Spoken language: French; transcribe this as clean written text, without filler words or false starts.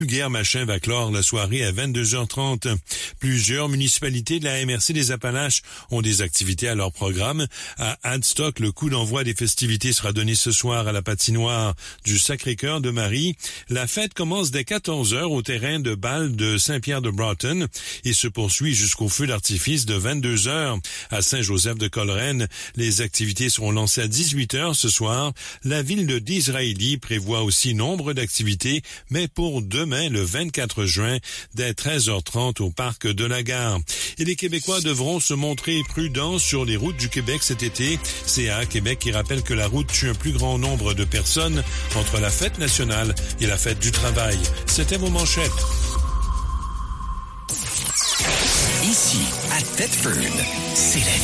Guerre Machin va clore la soirée à 22h30. Plusieurs municipalités de la MRC des Appalaches ont des activités à leur programme. À Adstock, le coup d'envoi des festivités sera donné ce soir à la patinoire du Sacré-Cœur de Marie. La fête commence dès 14h au terrain de balle de Saint-Pierre-de-Broughton et se poursuit jusqu'au feu d'artifice de 22h. À Saint-Joseph-de-Coleraine, les activités seront lancées à 18h ce soir. La ville de Disraeli prévoit aussi nombre d'activités, mais pour demain, le 24 juin, dès 13h30 au parc de la Gare. Et les Québécois devront se montrer prudents sur les routes du Québec cet été. CA Québec qui rappelle que la route tue un plus grand nombre de personnes entre la fête nationale et la fête du travail. C'était vos manchettes. Ici, à Thetford, c'est la